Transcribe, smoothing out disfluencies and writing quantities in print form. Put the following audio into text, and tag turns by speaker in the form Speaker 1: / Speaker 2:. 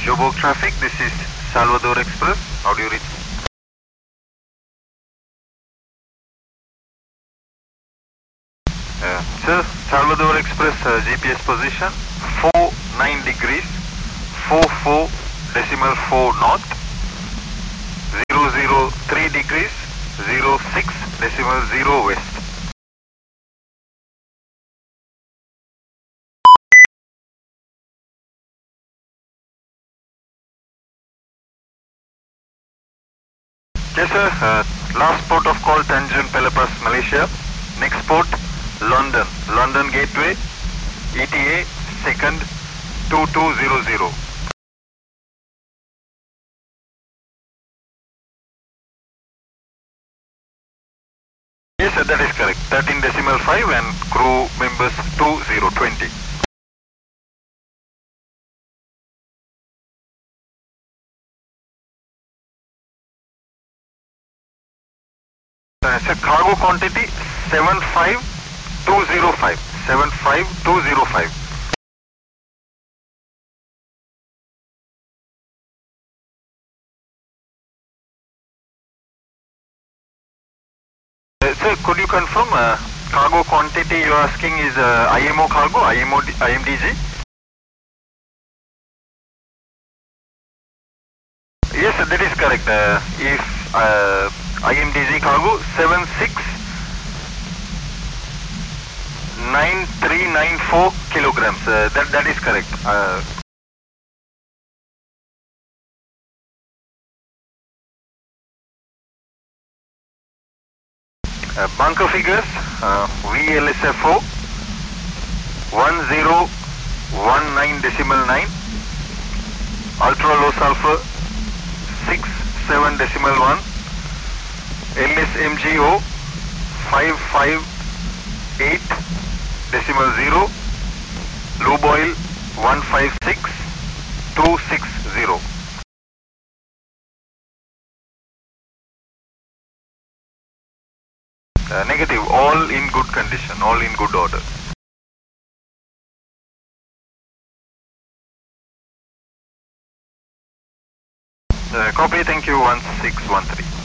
Speaker 1: Joburg traffic, this is Salvador Express. How do you reach? Sir, Salvador Express GPS position 49 degrees 44.4 north, 003 degrees 06.0 west. Yes sir, last port of call Tanjung Pelepas, Malaysia. Next port London, London Gateway, ETA second 2200. Yes sir, that is correct. 13.5 and crew members 2020. Sir, cargo quantity 75205. 75205. Sir, could you confirm cargo quantity you are asking is IMO cargo, IMDG? Yes, sir, that is correct. If IMDG cargo 769394 kilograms. That is correct. Bunker figures VLSFO 1019.9, ultra low sulfur 67.1, LSMGO 558.0, lube oil 156260. Negative, all in good condition, all in good order. Copy, thank you, 1613.